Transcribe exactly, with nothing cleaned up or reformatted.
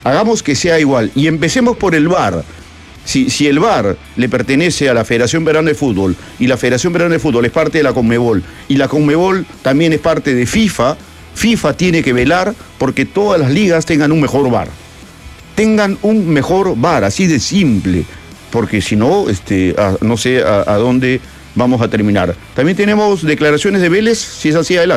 Hagamos que sea igual y empecemos por el V A R. Si, si el V A R le pertenece a la Federación Peruana de Fútbol y la Federación Peruana de Fútbol es parte de la Conmebol y la Conmebol también es parte de FIFA, FIFA tiene que velar porque todas las ligas tengan un mejor V A R. Tengan un mejor V A R, así de simple, porque si no, este, a, no sé a, a dónde vamos a terminar. También tenemos declaraciones de Vélez, si es así, adelante.